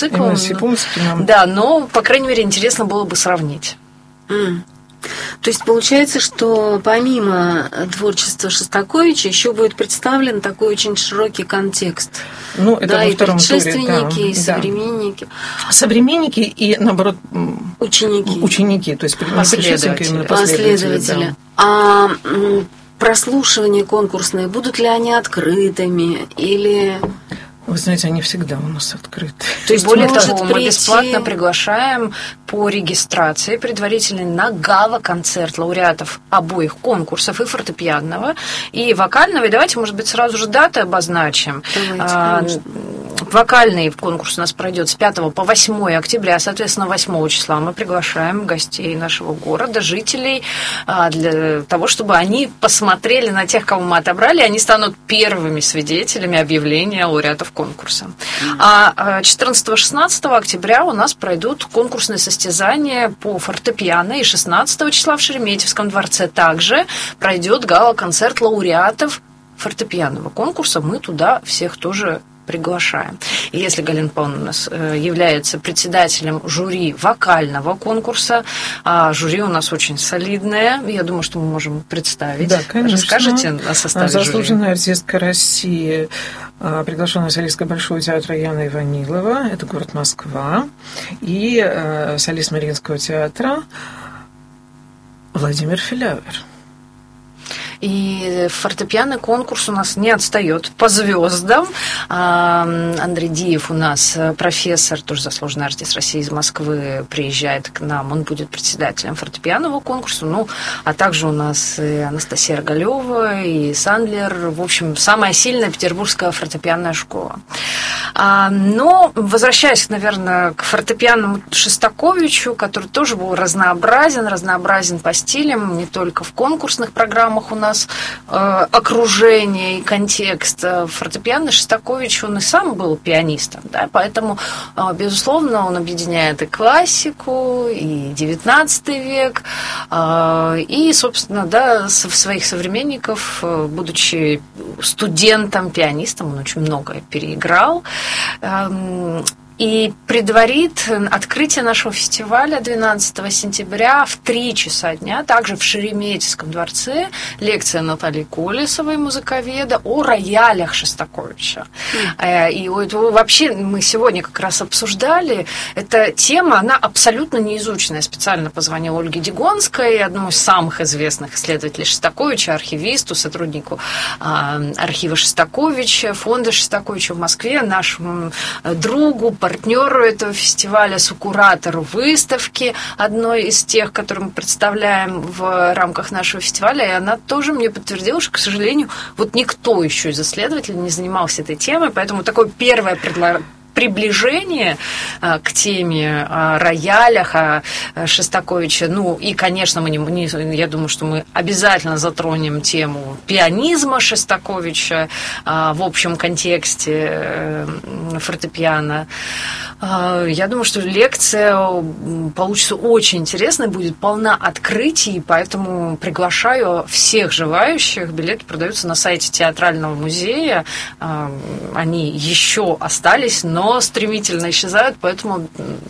циклом. Именно да, но, по крайней мере, интересно было бы сравнить. То есть получается, что помимо творчества Шостаковича еще будет представлен такой очень широкий контекст. Ну, это да, во и втором предшественники, туре, и современники. Современники и, наоборот, ученики, то есть последователи. А прослушивания конкурсные, будут ли они открытыми или... Вы знаете, они всегда у нас открыты. То есть, более того, мы бесплатно приглашаем по регистрации предварительной на гала-концерт лауреатов обоих конкурсов, и фортепианного, и вокального. И давайте, может быть, сразу же даты обозначим. Давайте, вокальный конкурс у нас пройдет с 5 по 8 октября, соответственно, 8 числа мы приглашаем гостей нашего города, жителей, для того, чтобы они посмотрели на тех, кого мы отобрали, и они станут первыми свидетелями объявления лауреатов конкурса. А 14-16 октября у нас пройдут конкурсные состязания по фортепиано, и 16 числа в Шереметьевском дворце также пройдет гала-концерт лауреатов фортепианного конкурса. Мы туда всех тоже приглашаем. И если Галина Павловна у нас является председателем жюри вокального конкурса, а жюри у нас очень солидное, я думаю, что мы можем представить. Да, конечно. Расскажите о составе жюри. Заслуженная артистка России, приглашенная солистка Большого театра Яна Иванилова, это город Москва, и солист Мариинского театра Владимир Филявер. И фортепианный конкурс у нас не отстает по звездам. Андрей Диев у нас профессор, тоже заслуженный артист России из Москвы, приезжает к нам. Он будет председателем фортепианного конкурса. Ну, а также у нас и Анастасия Рогалева, и Сандлер. В общем, самая сильная петербургская фортепианная школа. Но, возвращаясь, наверное, к фортепианному Шостаковичу, который тоже был разнообразен по стилям, не только в конкурсных программах у нас окружение и контекст. Фортепиано Шостакович, он и сам был пианистом, да, поэтому, безусловно, он объединяет и классику, и XIX век, и, собственно, да, своих современников, будучи студентом, пианистом, он очень многое переиграл. И предварит открытие нашего фестиваля 12 сентября в 3 часа дня, также в Шереметьевском дворце, лекция Натальи Колесовой, музыковеда, о роялях Шостаковича. И вообще мы сегодня как раз обсуждали, эта тема, она абсолютно неизученная. Я специально позвонила Ольге Дегонской, одному из самых известных исследователей Шостаковича, архивисту, сотруднику архива Шостаковича, фонда Шостаковича в Москве, нашему другу, партнеру этого фестиваля, сокуратору выставки, одной из тех, которую мы представляем в рамках нашего фестиваля, и она тоже мне подтвердила, что, к сожалению, вот никто еще из исследователей не занимался этой темой, поэтому такое первое приближение к теме о роялях, о Шостаковиче. Ну, и, конечно, я думаю, что мы обязательно затронем тему пианизма Шостаковича в общем контексте фортепиано. Я думаю, что лекция получится очень интересной, будет полна открытий, поэтому приглашаю всех желающих. Билеты продаются на сайте Театрального музея. Они еще остались, но стремительно исчезают, поэтому,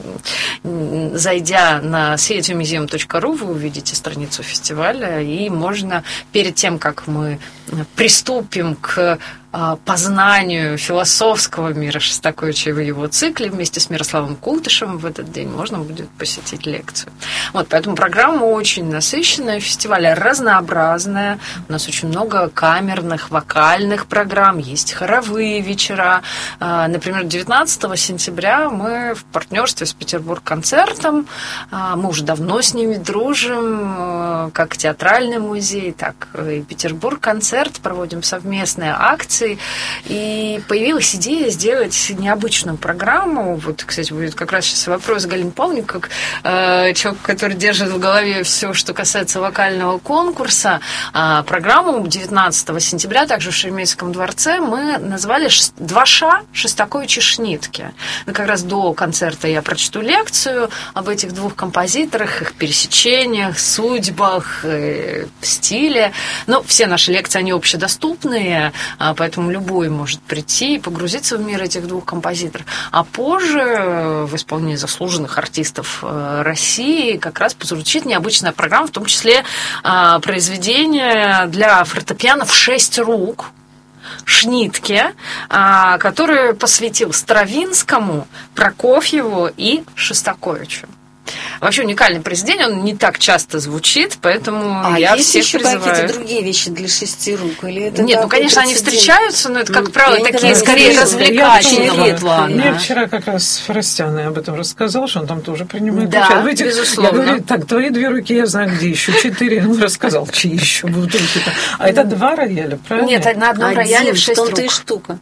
зайдя на theatremuseum.ru, вы увидите страницу фестиваля, и можно перед тем, как мы приступим к познанию философского мира Шостаковича и в его цикле вместе с Мирославом Култышевым в этот день можно будет посетить лекцию. Вот, поэтому программа очень насыщенная, фестиваль разнообразная. У нас очень много камерных, вокальных программ, есть хоровые вечера. Например, 19 сентября мы в партнерстве с Петербург-концертом, мы уже давно с ними дружим, как театральный музей, так и Петербург-концерт, проводим совместные акции. И появилась идея сделать необычную программу. Вот, кстати, будет как раз сейчас вопрос Галины Павловны, как человек, который держит в голове все, что касается вокального конкурса. Программу 19 сентября, также в Шереметьевском дворце, мы назвали «Два ша Шостакович и Шнитке». Ну, как раз до концерта я прочту лекцию об этих двух композиторах, их пересечениях, судьбах, стиле. Но все наши лекции, они общедоступные, поэтому поэтому любой может прийти и погрузиться в мир этих двух композиторов. А позже в исполнении заслуженных артистов России как раз прозвучит необычная программа, в том числе произведение для фортепиано в 6 рук Шнитке, который посвятил Стравинскому, Прокофьеву и Шостаковичу. Вообще уникальное произведение, он не так часто звучит, поэтому я всех призываю. А есть еще какие-то другие вещи для 6 рук? Или это нет, конечно, они встречаются, но это, как правило, такие скорее развлекательные планы. Мне вчера как раз Форостяный об этом рассказал, что он там тоже принимает участие. Безусловно. Я говорю, так, твои 2 руки я знаю, где еще 4. Он рассказал, чьи еще будут руки-то. А это 2 рояля, правильно? Нет, на одном рояле в 6 рук. В том-то и штука.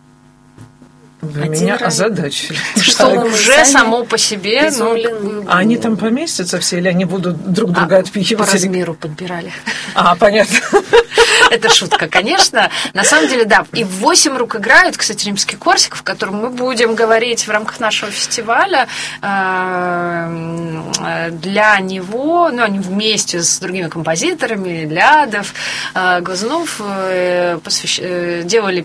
Вы меня озадачили. Что уже само по себе... А они там поместятся все, или они будут друг друга отпихивать? По размеру подбирали. Понятно. Это шутка, конечно. На самом деле, да. И в 8 рук играют, кстати, Римский-Корсаков, о котором мы будем говорить в рамках нашего фестиваля. Для него, они вместе с другими композиторами, Лядов, Глазунов, делали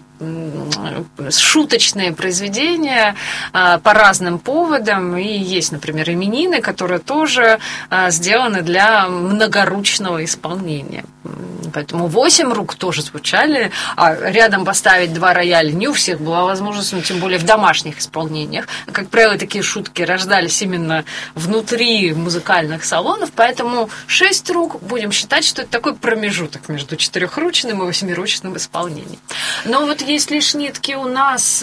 шуточные произведения по разным поводам. И есть, например, именины, которые тоже сделаны для многоручного исполнения. Поэтому 8 рук тоже звучали, а рядом поставить 2 рояля не у всех была возможность, тем более в домашних исполнениях. Как правило, такие шутки рождались именно внутри музыкальных салонов, поэтому 6 рук будем считать, что это такой промежуток между 4-ручным и 8-ручным исполнением. Но вот если Шнитке у нас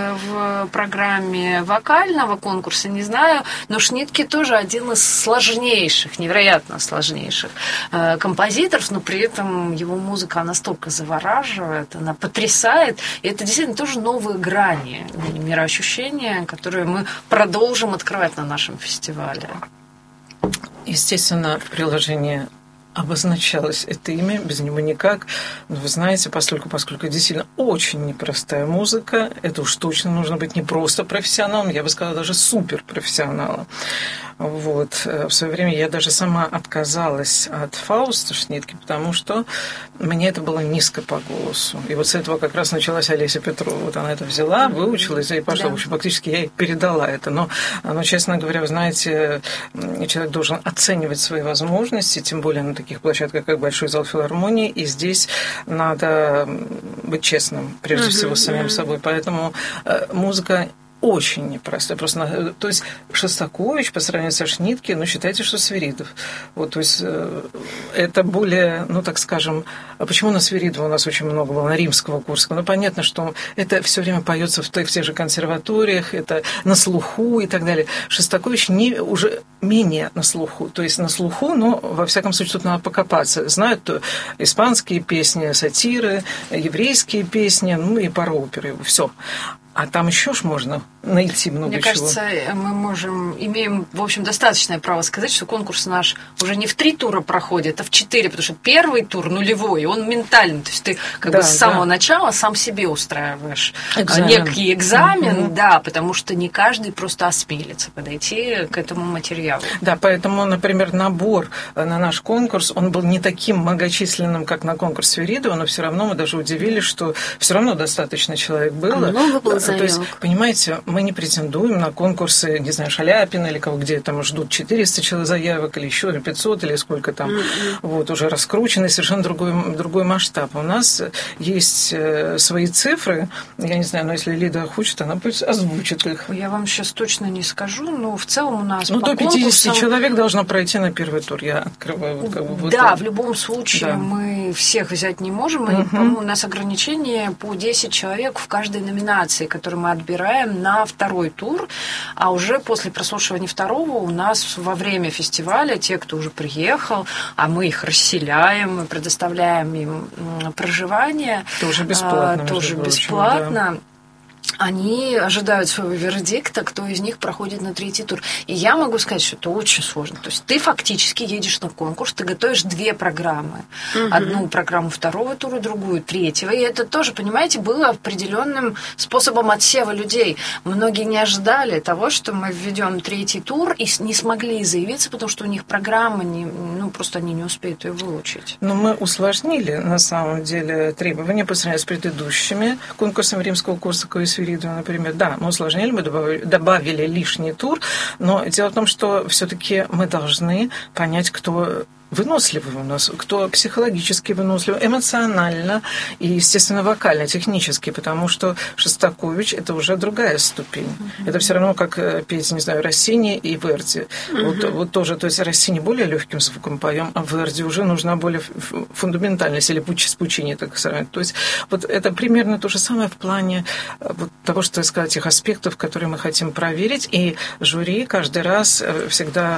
в программе вокального конкурса, не знаю, но Шнитке тоже один из сложнейших, невероятно сложнейших композиторов, но при этом его музыка настолько завораживает, она потрясает, и это действительно тоже новые грани мироощущения, которые мы продолжим открывать на нашем фестивале. Естественно, в приложении обозначалось это имя, без него никак. Но вы знаете, поскольку действительно очень непростая музыка, это уж точно нужно быть не просто профессионалом, я бы сказала, даже суперпрофессионалом. Вот. В свое время я даже сама отказалась от Фауста Шнитке, потому что мне это было низко по голосу. И вот с этого как раз началась Олеся Петрова. Вот она это взяла, выучилась и пошла. В общем, фактически я ей передала это. Но, честно говоря, вы знаете, человек должен оценивать свои возможности, тем более на таких площадках, как Большой зал филармонии, и здесь надо быть честным, прежде всего, с самим собой. Поэтому музыка очень непростой. Просто, то есть Шостакович по сравнению со Шнитке, считайте, что Свиридов. Вот, то есть это более, так скажем, почему на Свиридова у нас очень много было, на Римского, Курского? Понятно, что это все время поется в тех же консерваториях, это на слуху и так далее. Шостакович уже менее на слуху. То есть на слуху, но во всяком случае тут надо покопаться. Знают испанские песни, сатиры, еврейские песни, и пара оперы. Все. А там еще ж можно найти много чего. Мне кажется, мы имеем, в общем, достаточное право сказать, что конкурс наш уже не в 3 тура проходит, а в 4, потому что первый тур нулевой, он ментальный. То есть ты с самого начала сам себе устраиваешь некий экзамен, потому что не каждый просто осмелится подойти к этому материалу. Да, поэтому, например, набор на наш конкурс, он был не таким многочисленным, как на конкурс Свиридова, но все равно мы даже удивились, что все равно достаточно человек было. Много было заявок. То есть, понимаете, мы не претендуем на конкурсы, не знаю, Шаляпина или кого, где там ждут 400 заявок, или еще 500, или сколько там, вот, уже раскрученный совершенно другой масштаб. У нас есть свои цифры, я не знаю, но если Лида хочет, она пусть озвучит их. Я вам сейчас точно не скажу, но в целом у нас до 50 человек должно пройти на первый тур, я открываю. В любом случае мы всех взять не можем, и, по-моему, у нас ограничение по 10 человек в каждой номинации, которые мы отбираем на второй тур, а уже после прослушивания второго у нас во время фестиваля те, кто уже приехал, а мы их расселяем, мы предоставляем им проживание. Тоже бесплатно. Тоже бесплатно. они ожидают своего вердикта, кто из них проходит на 3-й тур. И я могу сказать, что это очень сложно. То есть ты фактически едешь на конкурс, ты готовишь 2 программы. Одну программу 2-го тура, другую 3-го. И это тоже, понимаете, было определенным способом отсева людей. Многие не ожидали того, что мы введем 3-й тур и не смогли заявиться, потому что у них программа, просто они не успеют ее выучить. Но мы усложнили, на самом деле, требования по сравнению с предыдущими конкурсами Римского Корсакова и Свиридова, например. Да, мы усложнили, мы добавили лишний тур, но дело в том, что все-таки мы должны понять, кто выносливый у нас, кто психологически выносливый, эмоционально и, естественно, вокально, технически, потому что Шостакович – это уже другая ступень. Это все равно, как петь, не знаю, Россини и Верди. Вот тоже, то есть Россини более легким звуком поем, а Верди уже нужна более фундаментальность, или с Пучини, так сказать. То есть вот это примерно то же самое в плане вот того, что я сказала, тех аспектов, которые мы хотим проверить, и жюри каждый раз всегда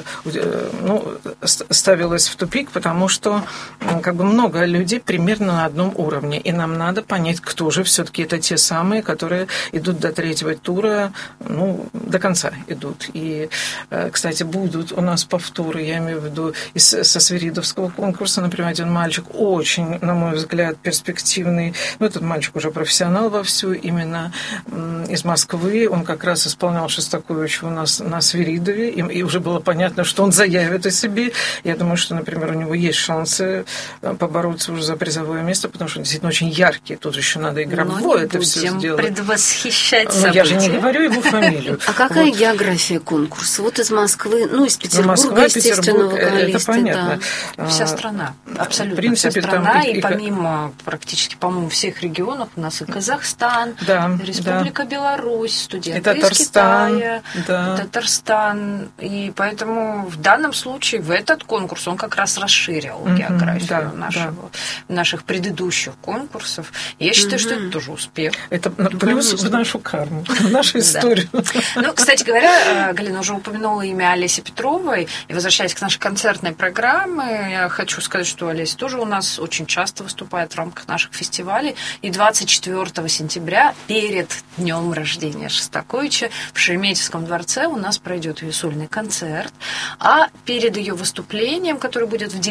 ставилось в тупик, потому что много людей примерно на одном уровне, и нам надо понять, кто же все-таки это те самые, которые идут до 3-го тура, до конца идут. И, кстати, будут у нас повторы, я имею в виду, со свиридовского конкурса, например, один мальчик очень, на мой взгляд, перспективный, этот мальчик уже профессионал вовсю, именно из Москвы, он как раз исполнял Шостаковича у нас на Свиридове, и уже было понятно, что он заявит о себе. Я думаю, что, например, у него есть шансы побороться уже за призовое место, потому что он действительно очень яркий. Тут еще надо игровое это все сделать. Предвосхищать события. Я же не говорю его фамилию. А какая география конкурса? Вот из Москвы, из Петербурга, Москва, естественно, вокалисты. Это понятно. Да. Вся страна. Абсолютно в принципе, вся страна. И помимо практически, по-моему, всех регионов у нас и Казахстан, Республика Беларусь, студенты из Китая, Татарстан. И поэтому в данном случае в этот конкурс он как раз расширил географию наших предыдущих конкурсов. Я считаю, что это тоже успех. Это плюс в нашу карму, в нашу историю. Кстати говоря, Галина уже упомянула имя Олеси Петровой. И возвращаясь к нашей концертной программе, я хочу сказать, что Олеся тоже у нас очень часто выступает в рамках наших фестивалей. И 24 сентября, перед днем рождения Шостаковича, в Шереметьевском дворце у нас пройдет ее сольный концерт. А перед ее выступлением, который будет в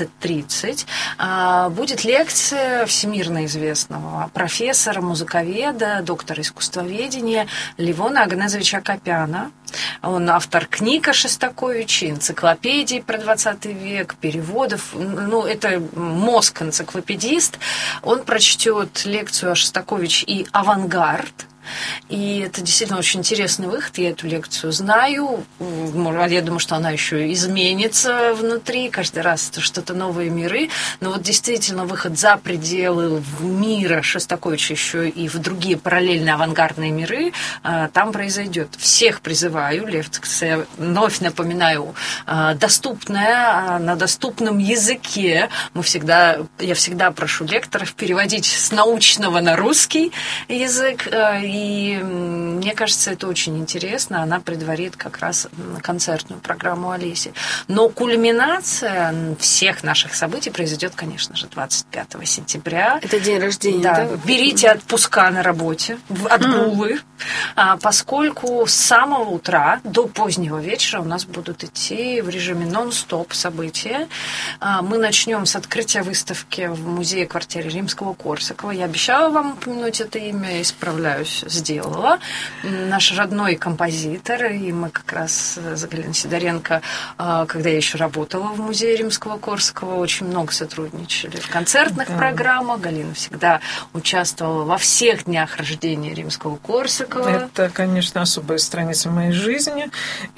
19:30, будет лекция всемирно известного профессора, музыковеда, доктора искусствоведения Левона Агнезовича Акопяна. Он автор книг о Шостаковиче, энциклопедий про 20 век, переводов. Это мозг-энциклопедист. Он прочтет лекцию о Шостаковиче и авангард. И это действительно очень интересный выход. Я эту лекцию знаю. Я думаю, что она еще изменится внутри. Каждый раз это что-то новые миры. Но вот действительно выход за пределы мира Шостаковича еще и в другие параллельные авангардные миры там произойдет. Всех призываю. Лекция, вновь напоминаю, доступная, на доступном языке. Я всегда прошу лекторов переводить с научного на русский язык. И мне кажется, это очень интересно. Она предварит как раз концертную программу Олеси. Но кульминация всех наших событий произойдет, конечно же, 25 сентября. Это день рождения, да? Берите отпуска на работе, отгулы, поскольку с самого утра до позднего вечера у нас будут идти в режиме нон-стоп события. Мы начнем с открытия выставки в музее-квартире Римского Корсакова. Я обещала вам упомянуть это имя, исправляюсь, сделала. Наш родной композитор, и мы как раз с Галиной Сидоренко, когда я еще работала в музее Римского Корсакова, очень много сотрудничали в концертных программах. Галина всегда участвовала во всех днях рождения Римского Корсакова. Это, конечно, особая страница моей жизни.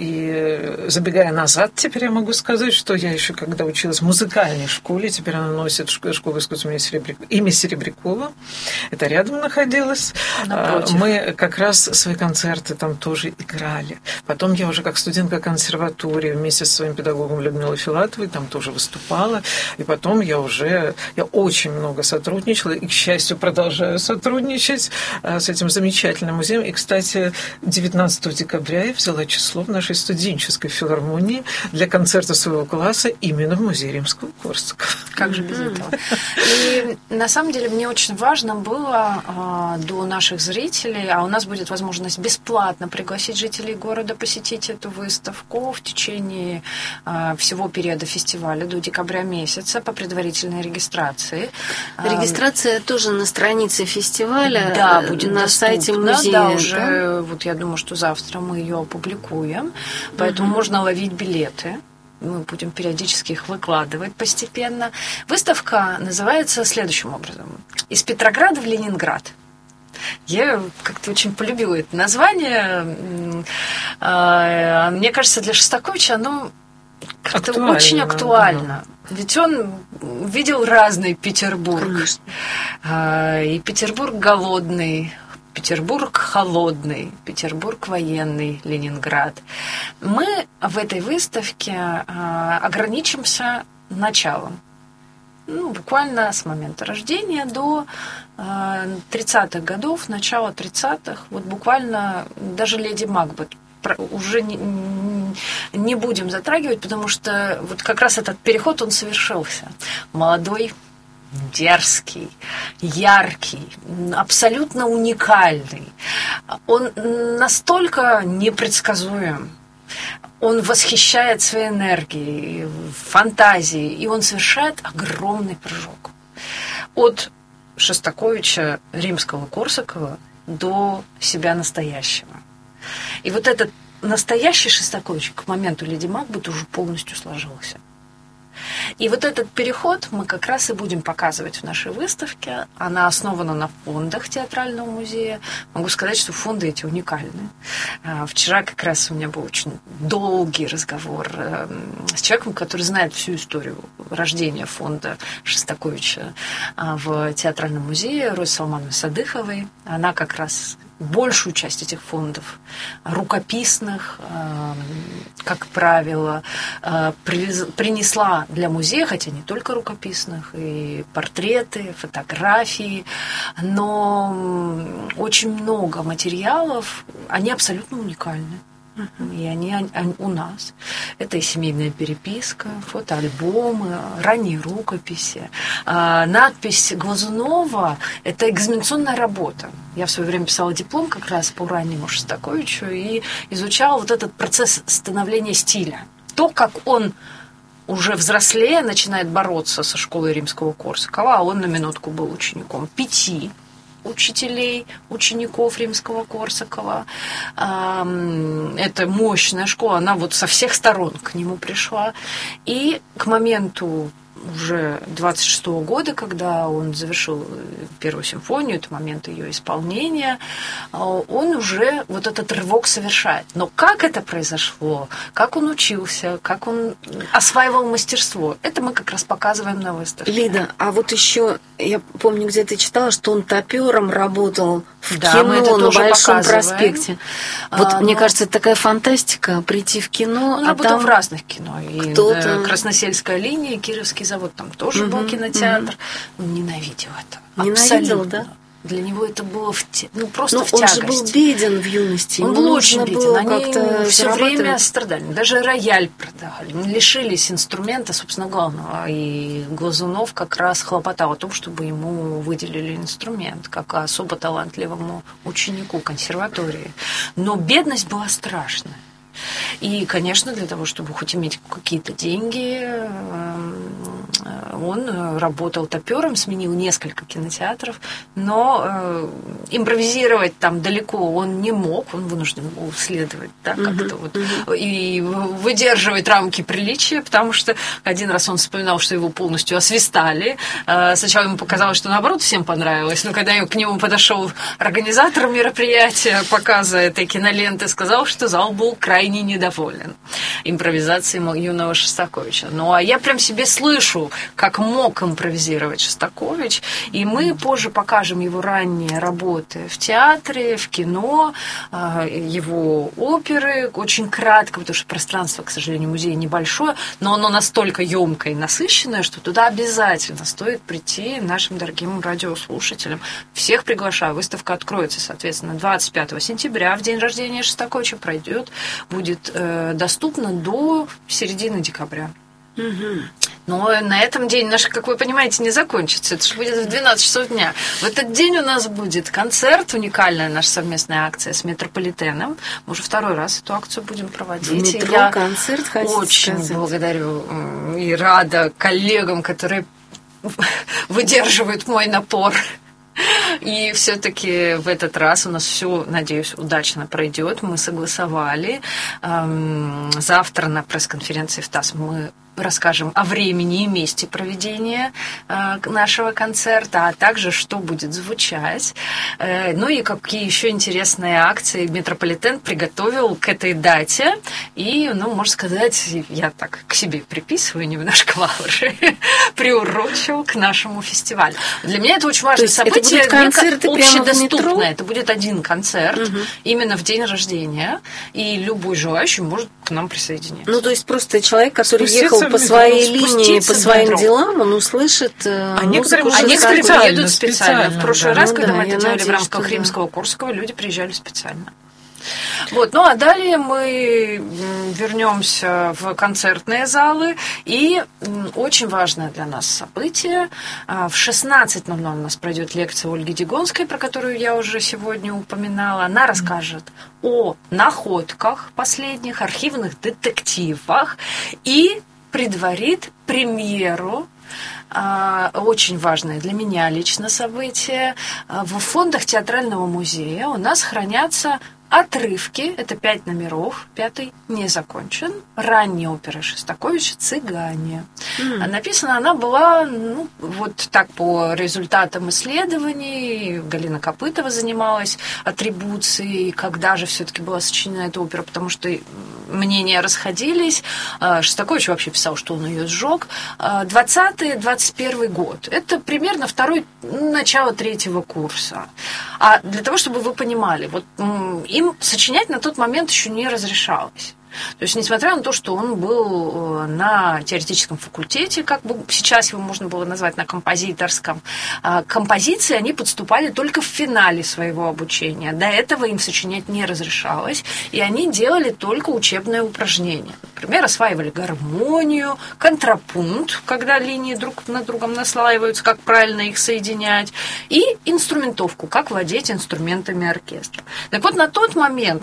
И забегая назад, теперь я могу сказать, что я еще, когда училась в музыкальной школе, теперь она носит школу искусств имени Серебрякова. Это рядом находилось. Напротив. Мы как раз свои концерты там тоже играли. Потом я уже как студентка консерватории вместе со своим педагогом Людмилой Филатовой там тоже выступала. И потом я очень много сотрудничала и, к счастью, продолжаю сотрудничать с этим замечательным музеем. И, кстати, 19 декабря я взяла число в нашей студенческой филармонии для концерта своего класса именно в музее Римского Корсакова. Как же без этого? И на самом деле мне очень важно было до наших зрителей зрителей, а у нас будет возможность бесплатно пригласить жителей города посетить эту выставку в течение всего периода фестиваля до декабря месяца по предварительной регистрации. Регистрация тоже на странице фестиваля, да, будет на доступна, сайте музея. Да, уже вот я думаю, что завтра мы ее опубликуем, поэтому можно ловить билеты. Мы будем периодически их выкладывать постепенно. Выставка называется следующим образом: «Из Петрограда в Ленинград». Я как-то очень полюбила это название. Мне кажется, для Шостаковича оно как-то очень актуально. Да. Ведь он видел разный Петербург. Конечно. И Петербург голодный, Петербург холодный, Петербург военный, Ленинград. Мы в этой выставке ограничимся началом. Буквально с момента рождения до 30-х годов, начала 30-х. Вот буквально даже «Леди Макбет» уже не будем затрагивать, потому что вот как раз этот переход, он совершился. Молодой, дерзкий, яркий, абсолютно уникальный. Он настолько непредсказуем. Он восхищает своей энергией, фантазией, и он совершает огромный прыжок. От Шостаковича, Римского-Корсакова до себя настоящего. И вот этот настоящий Шостакович к моменту «Леди Макбет» уже полностью сложился. И вот этот переход мы как раз и будем показывать в нашей выставке. Она основана на фондах театрального музея. Могу сказать, что фонды эти уникальны. Вчера как раз у меня был очень долгий разговор с человеком, который знает всю историю рождения фонда Шостаковича в театральном музее, Розой Салмановной Садыховой. Она как раз большую часть этих фондов, рукописных, как правило, принесла для музея, хотя не только рукописных, и портреты, фотографии, но очень много материалов, они абсолютно уникальны. И они у нас. Это и семейная переписка, фотоальбомы, ранние рукописи. Надпись Глазунова – это экзаменационная работа. Я в свое время писала диплом как раз по раннему Шостаковичу и изучала вот этот процесс становления стиля. То, как он уже взрослее начинает бороться со школой Римского-Корсакова, а он на минутку был учеником 5 учителей, учеников Римского-Корсакова. Это мощная школа, она вот со всех сторон к нему пришла. И к моменту уже 26-го года, когда он завершил первую симфонию, это момент ее исполнения, он уже вот этот рывок совершает. Но как это произошло, как он учился, как он осваивал мастерство, это мы как раз показываем на выставке. Лида, а вот еще я помню, где ты читала, что он топером работал в кино на Большом проспекте. Вот мне кажется, это такая фантастика, прийти в кино. Он работал в разных кино. И кто-то... Красносельская линия, Кировский завод, там тоже был кинотеатр. Он ненавидел это. Ненавидел, да? Для него это было просто но в тягость. Он же был беден в юности. Он был очень беден. Они все время страдали. Даже рояль продавали. Лишились инструмента, собственно, главного. И Глазунов как раз хлопотал о том, чтобы ему выделили инструмент, как особо талантливому ученику консерватории. Но бедность была страшная. И, конечно, для того, чтобы хоть иметь какие-то деньги, он работал топером, сменил несколько кинотеатров, но импровизировать там далеко он не мог, он вынужден был следовать, да, как-то вот, и выдерживать рамки приличия, потому что один раз он вспоминал, что его полностью освистали. Сначала ему показалось, что наоборот всем понравилось, но когда к нему подошел организатор мероприятия, показа этой киноленты, сказал, что зал был крайне недоволен импровизацией юного Шостаковича. Ну, а я прям себе слышу, как мог импровизировать Шостакович, и мы позже покажем его ранние работы в театре, в кино, его оперы, очень кратко, потому что пространство, к сожалению, музея небольшое, но оно настолько ёмкое и насыщенное, что туда обязательно стоит прийти нашим дорогим радиослушателям. Всех приглашаю. Выставка откроется, соответственно, 25 сентября, в день рождения Шостаковича, будет доступно до середины декабря. Но на этом день наш, как вы понимаете, не закончится. Это же будет в 12 часов дня. В этот день у нас будет концерт, уникальная наша совместная акция с Метрополитеном. Мы уже второй раз эту акцию будем проводить. Метро, я концерт, очень благодарю и рада коллегам, которые выдерживают мой напор. И все-таки в этот раз у нас все, надеюсь, удачно пройдет. Мы согласовали. Завтра на пресс-конференции в ТАСС мы расскажем о времени и месте проведения нашего концерта, а также что будет звучать. Ну и какие еще интересные акции Метрополитен приготовил к этой дате. И, ну, можно сказать, я так к себе приписываю немножко лавры, приурочил к нашему фестивалю. Для меня это очень важное событие, общедоступное. Это будет один концерт именно в день рождения, и любой желающий может к нам присоединиться. Ну, то есть просто человек, который ехал по своей линии, по своим делам, он услышит музыку. А некоторые приедут специально. В прошлый раз, когда мы это делали в рамках Римского Корсакова, люди приезжали специально. Вот. Ну а далее мы вернемся в концертные залы. И очень важное для нас событие. В 16:00 у нас пройдет лекция Ольги Дегонской, про которую я уже сегодня упоминала. Она расскажет о находках последних, архивных детективах и предварит премьеру, очень важное для меня лично событие. В фондах Театрального музея у нас хранятся отрывки, это 5 номеров, 5-й не закончен, ранней оперы Шостаковича «Цыгане». Написана она была, ну, вот так по результатам исследований. Галина Копытова занималась атрибуцией, когда же все-таки была сочинена эта опера, потому что мнения расходились. Шостакович вообще писал, что он ее сжег. 20-21 год. Это примерно начало 3-го курса. А для того, чтобы вы понимали, вот им сочинять на тот момент еще не разрешалось. То есть, несмотря на то, что он был на теоретическом факультете, как бы сейчас его можно было назвать на композиторском, композиции они подступали только в финале своего обучения. До этого им сочинять не разрешалось, и они делали только учебные упражнения. Например, осваивали гармонию, контрапункт, когда линии друг над другом наслаиваются, как правильно их соединять, и инструментовку, как владеть инструментами оркестра. Так вот, на тот момент,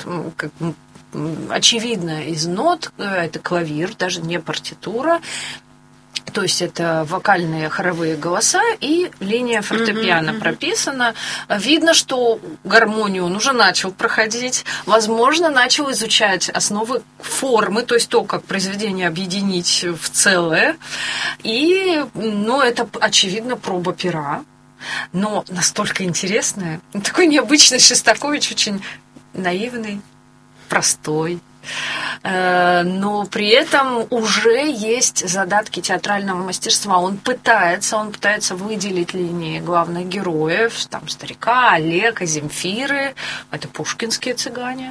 очевидно, из нот, это клавир, даже не партитура, то есть это вокальные хоровые голоса и линия фортепиано прописана. Видно, что гармонию он уже начал проходить, возможно, начал изучать основы формы, то есть то, как произведение объединить в целое. И, ну, это, очевидно, проба пера, но настолько интересная. Такой необычный Шостакович, очень наивный, простой, но при этом уже есть задатки театрального мастерства. Он пытается выделить линии главных героев, там старика, Олега, Земфиры, это пушкинские цыгане,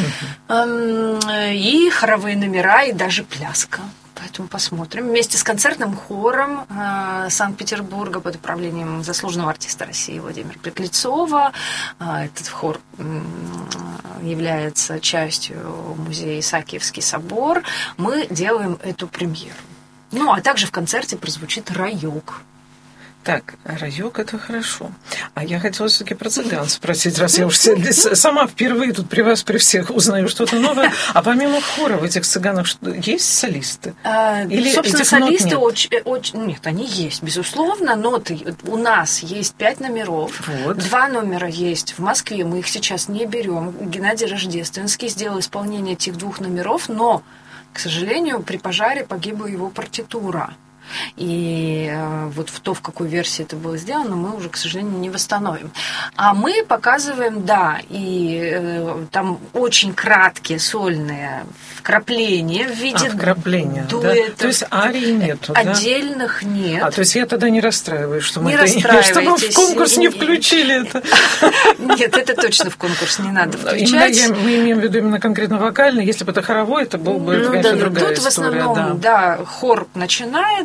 и хоровые номера, и даже пляска. Поэтому посмотрим. Вместе с концертным хором Санкт-Петербурга под управлением заслуженного артиста России Владимира Пеклецова. Этот хор является частью музея Исаакиевский собор. Мы делаем эту премьеру. Ну, а также в концерте прозвучит «Райок». Так, райок – это хорошо. А я хотела все-таки про цыган спросить, раз я уж сама впервые тут при вас, при всех узнаю что-то новое. А помимо хора в этих цыганах есть солисты? Или собственно, солисты нет, они есть, безусловно. Ноты у нас есть 5 номеров. Вот. 2 номера есть в Москве, мы их сейчас не берем. Геннадий Рождественский сделал исполнение этих 2 номеров, но, к сожалению, при пожаре погибла его партитура. И вот в какой версии это было сделано, мы уже, к сожалению, не восстановим. А мы показываем, да, и там очень краткие сольные вкрапления в виде дуэтов. Да? То есть арии нету, отдельных да? нет. То есть я тогда не расстраиваюсь, что мы чтобы в конкурс не включили это. Нет, это точно в конкурс не надо включать. Мы имеем в виду именно конкретно вокальный. Если бы это хоровой, это был бы, конечно, другая история. Тут в основном, да, хор начинает,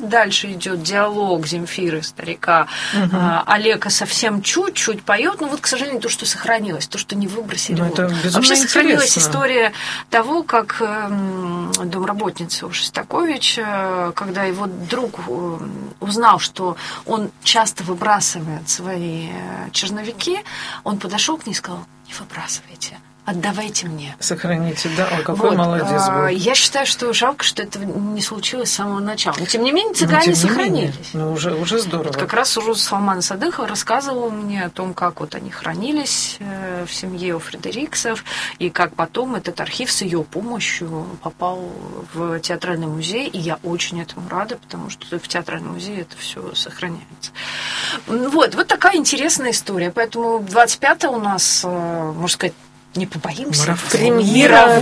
дальше идет диалог Земфиры, старика, Олега совсем чуть-чуть поет, но вот, к сожалению, то, что сохранилось, то, что не выбросили. Вообще сохранилась история того, как домработница у Шостаковича, когда его друг узнал, что он часто выбрасывает свои черновики, он подошел к ней и сказал: не выбрасывайте, отдавайте мне. Сохраните, да? Ой, какой молодец был. Я считаю, что жалко, что это не случилось с самого начала. Но, тем не менее, цыгане сохранились. Ну, уже здорово. Вот как раз уже Салман Садыхов рассказывал мне о том, как вот они хранились в семье у Фредериксов, и как потом этот архив с ее помощью попал в театральный музей. И я очень этому рада, потому что в театральном музее это все сохраняется. Вот такая интересная история. Поэтому 25-е у нас, можно сказать, не побоимся. Премьера.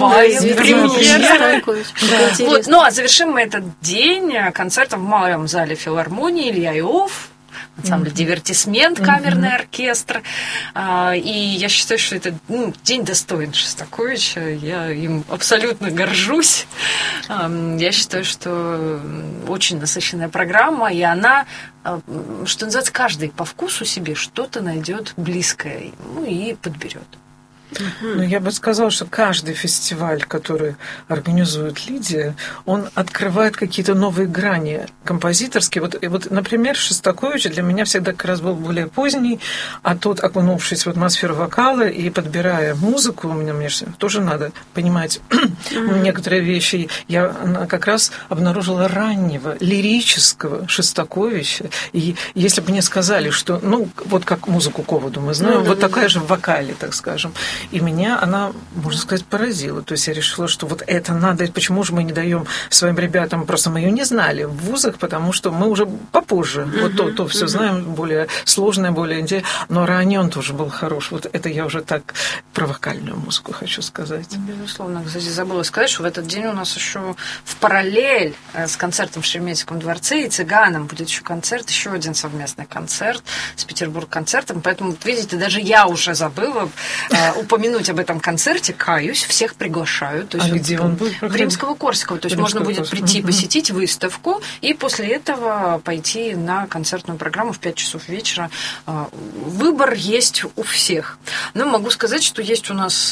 Вот, ну, а завершим мы этот день концертом в Малом зале филармонии Илья Иов, ансамбль «Дивертисмент», камерный оркестр. И я считаю, что это день достоин Шостаковича. Я им абсолютно горжусь. Я считаю, что очень насыщенная программа, и она, что называется, каждый по вкусу себе что-то найдет близкое, и подберет. Ну, я бы сказала, что каждый фестиваль, который организует Лидия, он открывает какие-то новые грани композиторские. Вот, например, Шостакович для меня всегда как раз был более поздний, а тут, окунувшись в атмосферу вокала и подбирая музыку, мне тоже надо понимать некоторые вещи. Я как раз обнаружила раннего, лирического Шостаковича. И если бы мне сказали, что, вот как музыку к оводу мы знаем, вот такая же в вокале, так скажем. И меня она, можно сказать, поразила. То есть я решила, что вот это надо. Почему же мы не даем своим ребятам? Просто мы ее не знали в вузах, потому что мы уже попозже. Вот то все знаем, более сложное, более интересное. Но ранее он тоже был хорош. Вот это я уже так про вокальную музыку хочу сказать. Безусловно. Кстати, забыла сказать, что в этот день у нас еще в параллель с концертом в Шереметьевском дворце и цыганам будет еще концерт, еще один совместный концерт с Петербург-концертом. Поэтому, видите, даже я уже забыла упомянуть об этом концерте, каюсь, всех приглашаю. То есть где он будет? В Римского-Корсакова. То есть можно будет прийти, посетить выставку и после этого пойти на концертную программу в 5 часов вечера. Выбор есть у всех. Но могу сказать, что есть у нас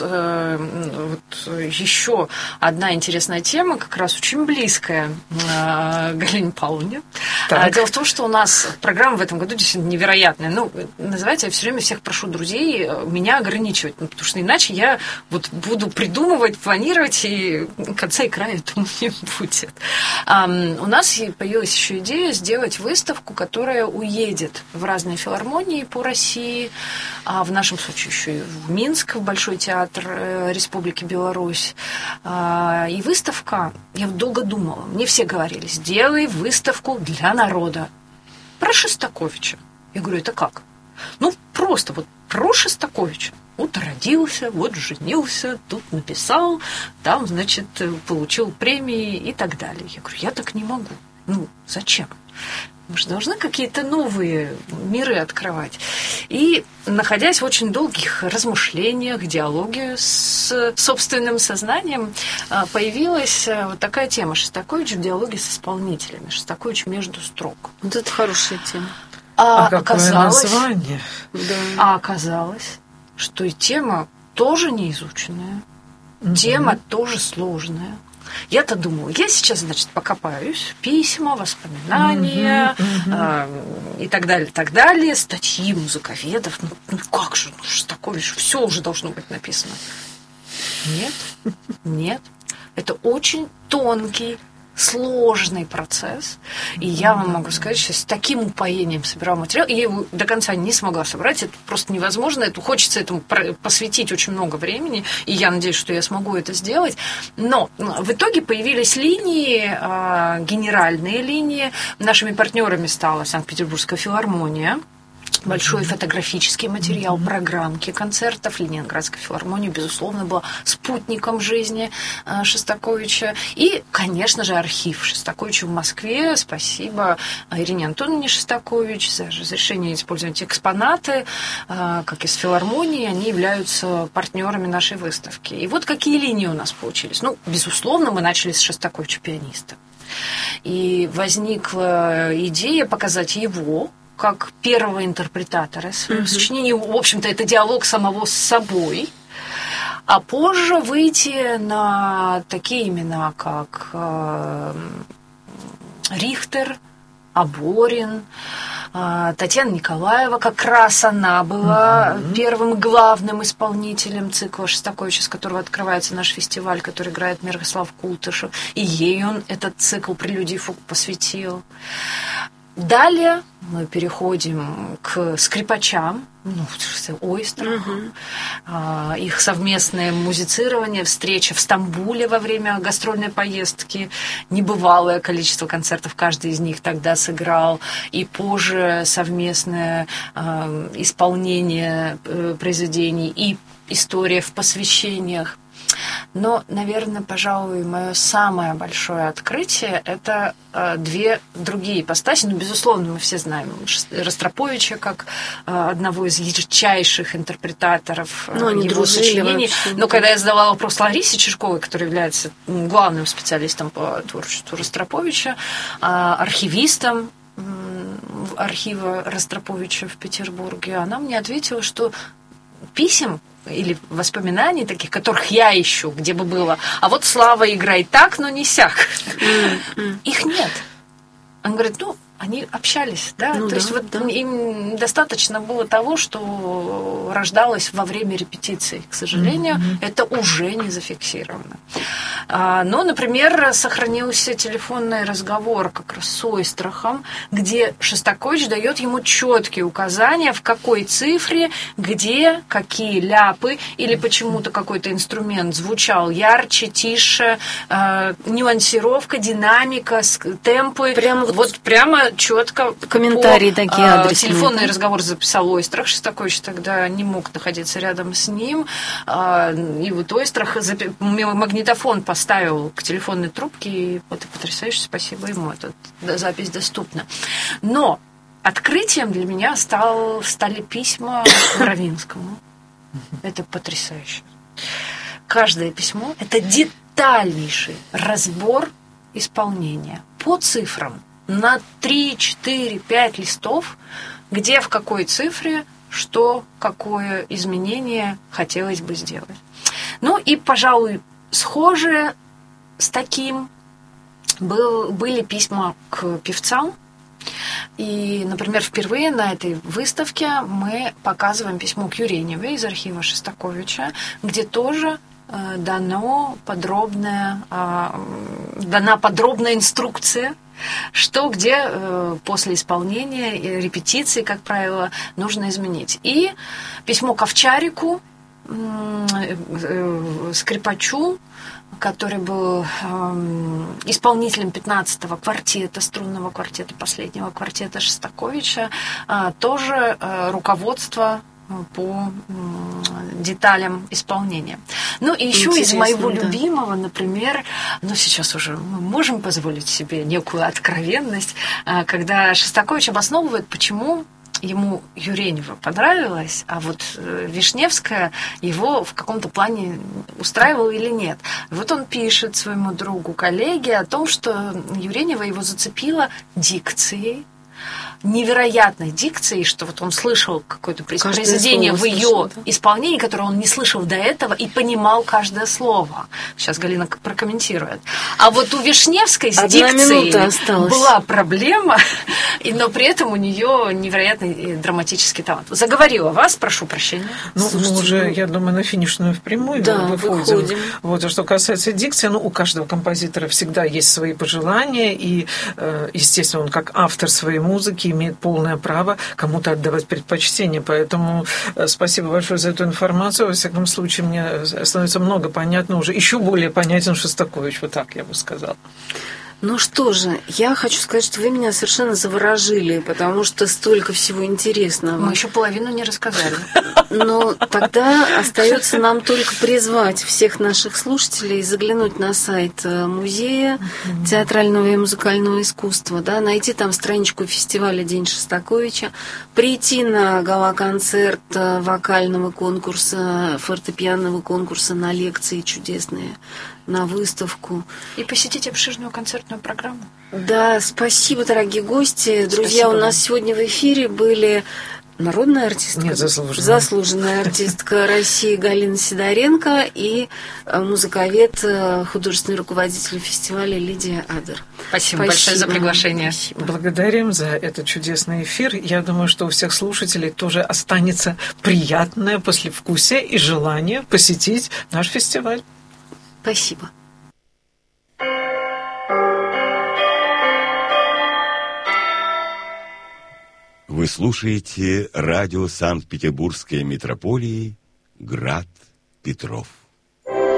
еще одна интересная тема, как раз очень близкая Галине Павловне. Дело в том, что у нас программа в этом году действительно невероятная. Называется, я все время всех прошу друзей меня ограничивать, потому что иначе я буду придумывать, планировать, и конца и края этому не будет. У нас появилась еще идея сделать выставку, которая уедет в разные филармонии по России, в нашем случае еще и в Минск, в Большой театр Республики Беларусь. И выставка, я долго думала, мне все говорили: сделай выставку для народа про Шостаковича. Я говорю: это как? Просто про Шостаковича. Вот родился, вот женился, тут написал, там, значит, получил премии и так далее. Я говорю: я так не могу. Зачем? Мы же должны какие-то новые миры открывать. И, находясь в очень долгих размышлениях, диалоге с собственным сознанием, появилась вот такая тема: Шостакович в диалоге с исполнителями, Шостакович между строк. Вот это хорошая тема. Какое название? А оказалось, что и тема тоже неизученная, тема тоже сложная. Я-то думала, я сейчас, значит, покопаюсь, письма, воспоминания и так далее, статьи музыковедов. Как же, Шостакович, все уже должно быть написано. Нет. Это очень тонкий, сложный процесс. И я вам могу сказать, что с таким упоением собирала материал, и я его до конца не смогла собрать. Это просто невозможно. Хочется этому посвятить очень много времени, и я надеюсь, что я смогу это сделать. Но в итоге появились линии, генеральные линии. Нашими партнерами стала Санкт-Петербургская филармония. Большой фотографический материал, программки концертов. Ленинградская филармония, безусловно, была спутником жизни Шостаковича. И, конечно же, архив Шостаковича в Москве. Спасибо Ирине Антоновне Шостакович за разрешение использовать экспонаты. Как из филармонии, они являются партнерами нашей выставки. И вот какие линии у нас получились. Безусловно, мы начали с Шостаковича пианиста. И возникла идея показать его как первого интерпретатора своего сочинения. В общем-то, это диалог самого с собой. А позже выйти на такие имена, как Рихтер, Аборин, Татьяна Николаева. Как раз она была первым главным исполнителем цикла Шостаковича, с которого открывается наш фестиваль, который играет Мирослав Култышев. И ей он этот цикл «Прелюдий и фуг» посвятил. Далее мы переходим к скрипачам, Ойстрах, их совместное музицирование, встреча в Стамбуле во время гастрольной поездки, небывалое количество концертов каждый из них тогда сыграл, и позже совместное исполнение произведений и история в посвящениях. Но, наверное, пожалуй, мое самое большое открытие – это две другие ипостаси. Ну, безусловно, мы все знаем Ростроповича как одного из ярчайших интерпретаторов его сочинений. Но когда я задала вопрос Ларисе Чижковой, которая является главным специалистом по творчеству Ростроповича, архивистом архива Ростроповича в Петербурге, она мне ответила, что писем или воспоминаний таких, которых я ищу, где бы было, а вот Слава, играй так, но не сяк. Их нет. Он говорит, они общались, да, то есть им достаточно было того, что рождалось во время репетиций. К сожалению, это уже не зафиксировано. Но, например, сохранился телефонный разговор как раз с Ойстрахом, где Шостакович дает ему четкие указания, в какой цифре, где, какие ляпы, или почему-то какой-то инструмент звучал ярче, тише, нюансировка, динамика, темпы. Прямо четко. Комментарии такие адресные. Телефонный разговор записал Ойстрах. Шостакович тогда не мог находиться рядом с ним. И вот Ойстрах магнитофон поставил к телефонной трубке. И это потрясающе, спасибо ему. Эта запись доступна. Но открытием для меня стали письма Равинскому. Это потрясающе. Каждое письмо – это детальнейший разбор исполнения по цифрам. На 3, 4, 5 листов, где в какой цифре, что, какое изменение хотелось бы сделать. Ну и, пожалуй, схожие с таким были письма к певцам. И, например, впервые на этой выставке мы показываем письмо к Юреневой из архива Шостаковича, где тоже дана подробная инструкция, что где после исполнения и репетиции, как правило, нужно изменить. И письмо к Овчарику, скрипачу, который был исполнителем 15-го квартета, струнного квартета, последнего квартета Шостаковича, тоже руководство по деталям исполнения. Ну и еще из моего любимого, например, сейчас уже мы можем позволить себе некую откровенность, когда Шостакович обосновывает, почему ему Юренева понравилась, а вот Вишневская его в каком-то плане устраивала или нет. Вот он пишет своему другу, коллеге о том, что Юренева его зацепила дикцией, невероятной дикцией, что вот он слышал какое-то произведение в ее исполнении, которое он не слышал до этого, и понимал каждое слово. Сейчас Галина прокомментирует. А вот у Вишневской с дикцией была проблема, но при этом у нее невероятный драматический талант. Заговорила вас, прошу прощения. Мы уже, я думаю, на финишную впрямую выходим. Вот, а что касается дикции, у каждого композитора всегда есть свои пожелания, и, естественно, он как автор своей музыки имеет полное право кому-то отдавать предпочтение. Поэтому спасибо большое за эту информацию. Во всяком случае, мне становится много понятно уже. Еще более понятен Шостакович. Вот так я бы сказала. Ну что же, я хочу сказать, что вы меня совершенно заворожили, потому что столько всего интересного. Мы еще половину не рассказали. Но тогда остается нам только призвать всех наших слушателей заглянуть на сайт музея театрального и музыкального искусства, найти там страничку фестиваля «День Шостаковича», прийти на гала-концерт вокального конкурса, фортепианного конкурса, на лекции чудесные на выставку. И посетить обширную концертную программу. Да, спасибо, дорогие гости. Друзья, у нас сегодня в эфире были народная артистка, нет, заслуженная артистка России Галина Сидоренко и музыковед, художественный руководитель фестиваля Лидия Адер. Спасибо большое за приглашение. Спасибо. Благодарим за этот чудесный эфир. Я думаю, что у всех слушателей тоже останется приятное послевкусие и желание посетить наш фестиваль. Спасибо. Вы слушаете радио Санкт-Петербургской метрополии «Град Петров».